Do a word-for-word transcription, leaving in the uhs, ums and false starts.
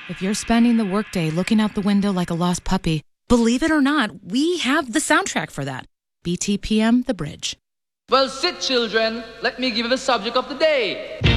If you're spending the workday looking out the window like a lost puppy, believe it or not, we have the soundtrack for that. B T P M, The Bridge. Well, sit, children. Let me give you the subject of the day.